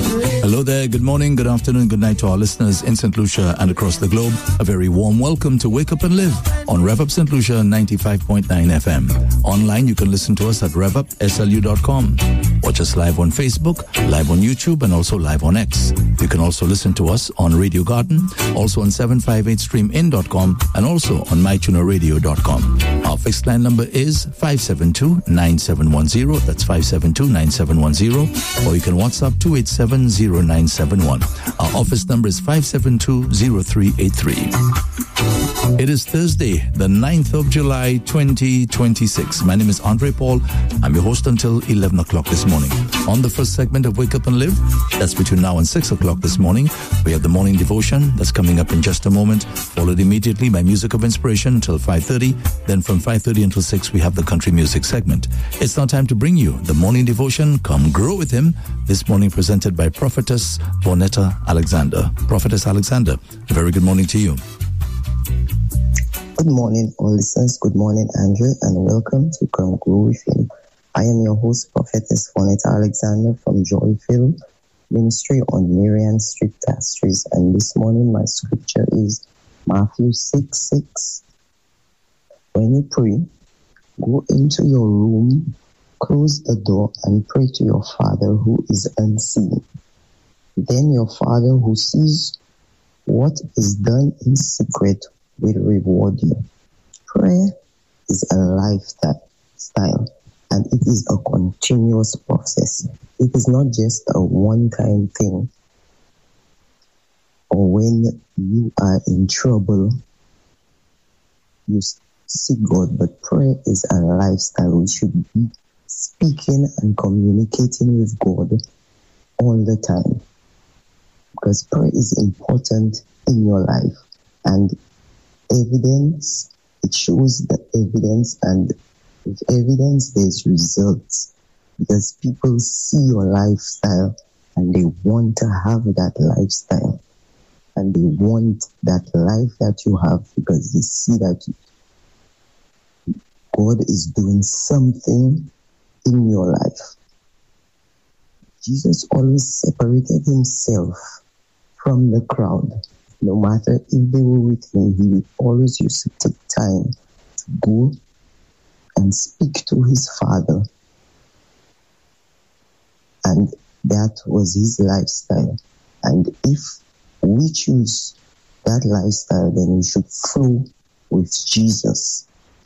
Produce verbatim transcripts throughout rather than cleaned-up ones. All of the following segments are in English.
Hello there, good morning, good afternoon, good night to our listeners in Saint Lucia and across the globe. A very warm welcome to Wake Up and Live on Rev Up Saint Lucia ninety-five point nine F M. Online, you can listen to us at rev up s l u dot com. Watch us live on Facebook, live on YouTube, and also live on X. You can also listen to us on Radio Garden, also on seven five eight stream in dot com, and also on my tuner radio dot com. Our fixed line number is five seven two, nine seven one zero. That's five seven two, nine seven one zero. Or you can WhatsApp two eight seven, zero nine seven one. Our office number is five seven two, zero three eight three. It is Thursday, the ninth of July, twenty twenty-six. My name is Andre Paul. I'm your host until eleven o'clock this morning. On the first segment of Wake Up and Live, that's between now and six o'clock this morning, we have the morning devotion that's coming up in just a moment, followed immediately by music of inspiration until five thirty. Then from five thirty until six, we have the country music segment. It's now time to bring you the morning devotion, Come Grow With Him, this morning presented by Prophetess Vonetta Alexander. Prophetess Alexander, a very good morning to you. Good morning, all listeners. Good morning, Andrew, and welcome to Come Grow With Him. I am your host, Prophetess Vonetta Alexander from Joyfield Ministry on Marian Street, Castries. And this morning, my scripture is Matthew six six. When you pray, go into your room, close the door, and pray to your Father who is unseen. Then your Father who sees what is done in secret will reward you. Prayer is a lifestyle, and it is a continuous process. It is not just a one-time thing, or when you are in trouble, you seek God, but prayer is a lifestyle. We should be speaking and communicating with God all the time, because prayer is important in your life, and evidence, it shows the evidence, and with evidence there's results, because people see your lifestyle and they want to have that lifestyle, and they want that life that you have because they see that God is doing something in your life. Jesus always separated himself from the crowd. No matter if they were with him, he would always used to take time to go and speak to his Father. And that was his lifestyle. And if we choose that lifestyle, then we should flow with Jesus.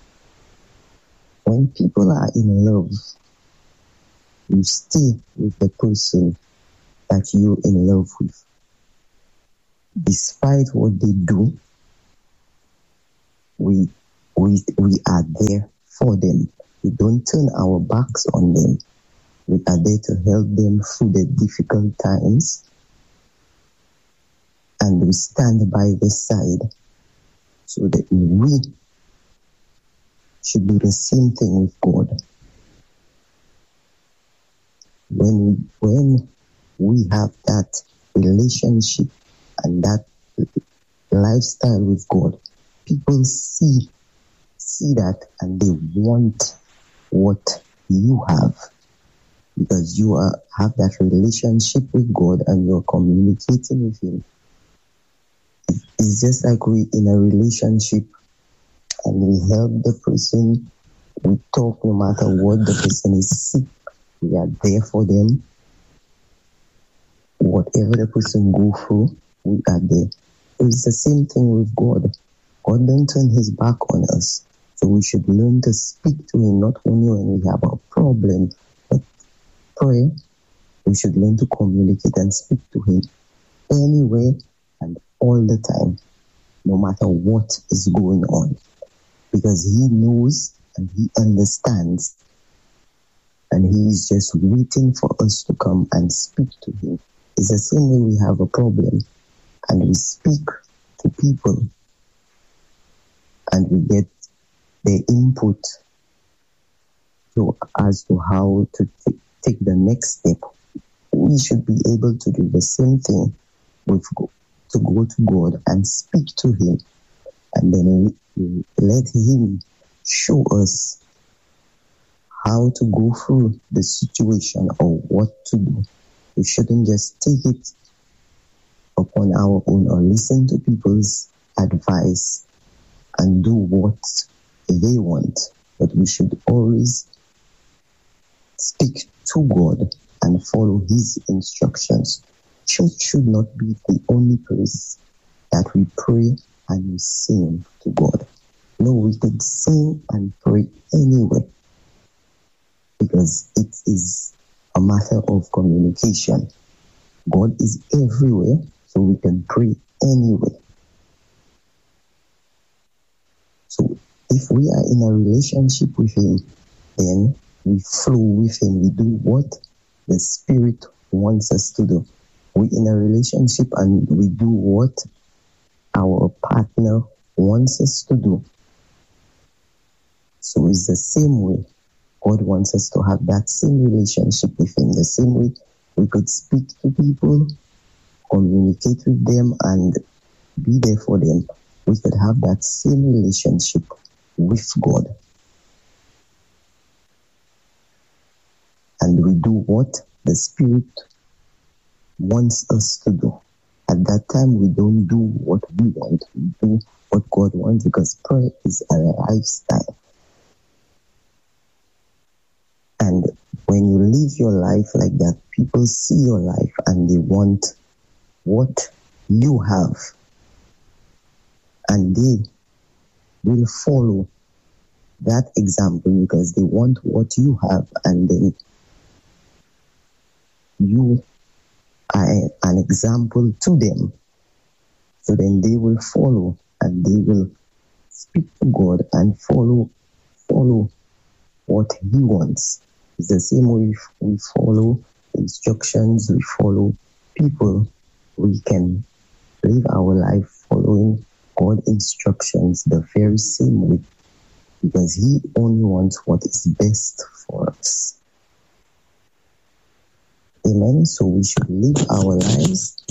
When people are in love, you stay with the person that you're in love with. Despite what they do, we we we are there for them. We don't turn our backs on them. We are there to help them through the difficult times, and we stand by their side, so that we should do the same thing with God. When we, when we have that relationship and that lifestyle with God, people see see that and they want what you have, because you are have that relationship with God and you're communicating with him. It's just like we in a relationship and we help the person, we talk no matter what, the person is sick, we are there for them. Whatever the person go through, we are there. It's the same thing with God. God don't turn his back on us. So we should learn to speak to him, not only when we have a problem, but pray. We should learn to communicate and speak to him anywhere and all the time, no matter what is going on. Because he knows and he understands, and he is just waiting for us to come and speak to him. It's the same way we have a problem and we speak to people and we get their input to as to how to t- take the next step. We should be able to do the same thing with God, to go to God and speak to him, and then we let him show us how to go through the situation or what to do. We shouldn't just take it upon our own or listen to people's advice and do what they want, but we should always speak to God and follow his instructions. Church should not be the only place that we pray and we sing to God. No, we could sing and pray anywhere because it is a matter of communication. God is everywhere, so we can pray anywhere. So if we are in a relationship with him, then we flow with him. We do what the Spirit wants us to do. We're in a relationship and we do what our partner wants us to do. So it's the same way God wants us to have that same relationship with him. The same way we could speak to people, communicate with them, and be there for them. We could have that same relationship with God. And we do what the Spirit wants us to do. At that time, we don't do what we want. We do what God wants because prayer is a lifestyle. And when you live your life like that, people see your life and they want what you have. And they will follow that example because they want what you have, and then you are an example to them. So then they will follow and they will speak to God and follow follow what he wants. It's the same way we follow instructions, we follow people. We can live our life following God's instructions the very same way because he only wants what is best for us. Amen. So we should live our lives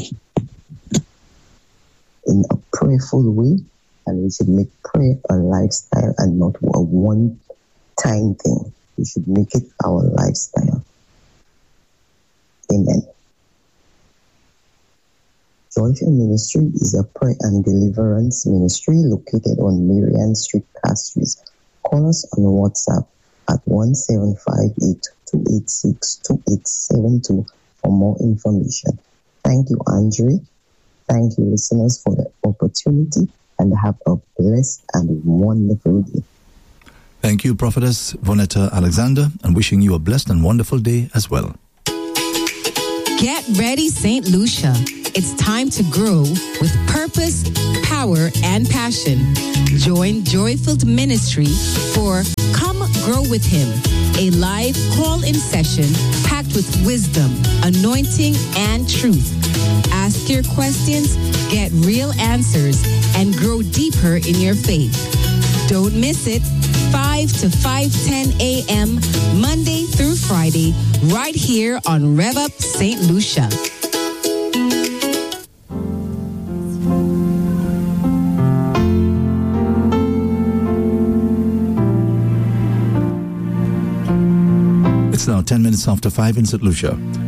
in a prayerful way, and we should make prayer a lifestyle and not a one-time thing. We should make it our lifestyle. Amen. Joyful Ministry is a prayer and deliverance ministry located on Marian Street, Castries. Call us on WhatsApp at one seven five eight, two eight six, two eight seven two for more information. Thank you, Andre. Thank you, listeners, for the opportunity, and have a blessed and wonderful day. Thank you, Prophetess Vonetta Alexander, and wishing you a blessed and wonderful day as well. Get ready, Saint Lucia. It's time to grow with purpose, power, and passion. Join Joy-Filled Ministry for Come Grow with Him, a live call-in session packed with wisdom, anointing, and truth. Ask your questions, get real answers, and grow deeper in your faith. Don't miss it. five to five ten a.m. Monday through Friday, right here on Rev Up Saint Lucia. It's now ten minutes after five in Saint Lucia.